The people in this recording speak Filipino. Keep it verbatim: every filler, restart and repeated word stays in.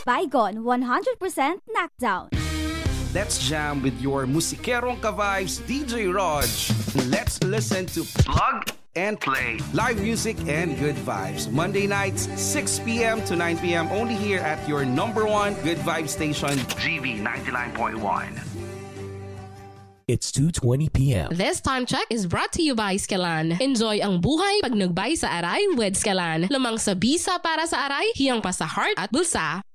Baygon one hundred percent knockdown. Let's jam with your musikerong ka-vibes, D J Rog. Let's listen to Plug and Play. Live music and good vibes. Monday nights, six p.m. to nine p.m. only here at your number one good vibe station, G V ninety-nine point one. It's two twenty p.m. This time check is brought to you by Skelan. Enjoy ang buhay pag nagbay sa aray with Skelan. Lamang sa bisa para sa aray, hiyang pa sa heart at bulsa.